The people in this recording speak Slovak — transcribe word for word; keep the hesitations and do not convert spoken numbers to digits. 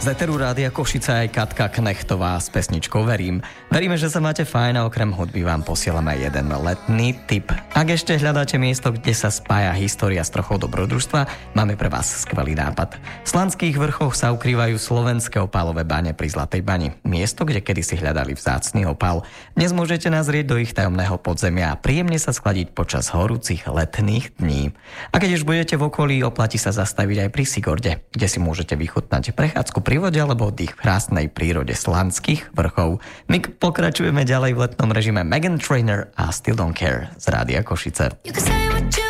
Z Eteru Rádia Košice aj Katka Knechtová s pesničkou Verím. Veríme, že sa máte fajn a okrem hudby vám posielame jeden letný tip. Ak ešte hľadáte miesto, kde sa spája história s trochou dobrodružstva, máme pre vás skvelý nápad. V Slanských vrchoch sa ukrývajú slovenské opálové bane pri Zlatej bani. Miesto, kde kedysi hľadali vzácny opál. Dnes môžete nazrieť do ich tajomného podzemia a príjemne sa schladiť počas horúcich letných dní. A keď už budete v okolí, oplatí sa zastaviť aj pri Sigorde, kde si môžete vychutnať prechádzku pri vode alebo oddych v krásnej prírode Slanských vrchov. My pokračujeme ďalej v letnom režime Meghan Trainor a Still Don't Care z Rádia Košice.